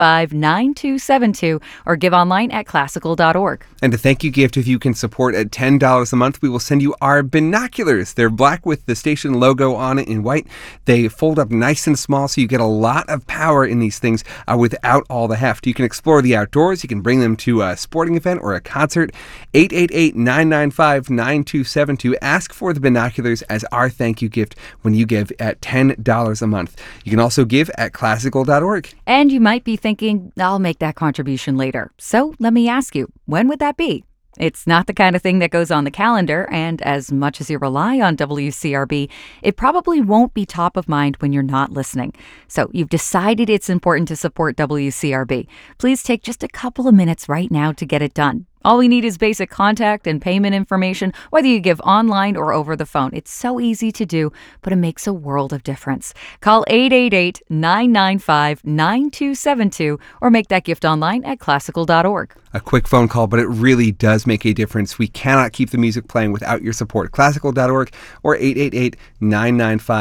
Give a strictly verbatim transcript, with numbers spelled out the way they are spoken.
five, nine two seven two or give online at classical dot org. And a thank you gift, if you can support at ten dollars a month, we will send you our binoculars. They're black with the station logo on it in white. They fold up nice and small, so you get a lot of power in these things uh, without all the heft. You can explore the outdoors. You can bring them to a sporting event or a concert. eight eight eight, nine nine five, nine two seven two. Ask for the binoculars as our thank you gift when you give at ten dollars a month. You can also give at classical dot org. And you might be thinking, I'll make that contribution later. So let me ask you, when would that be? It's not the kind of thing that goes on the calendar, and as much as you rely on W C R B, it probably won't be top of mind when you're not listening. So you've decided it's important to support W C R B. Please take just a couple of minutes right now to get it done. All we need is basic contact and payment information, whether you give online or over the phone. It's so easy to do, but it makes a world of difference. Call eight eight eight, nine nine five, nine two seven two or make that gift online at classical dot org. A quick phone call, but it really does make a difference. We cannot keep the music playing without your support. classical dot org or eight eight eight, nine nine five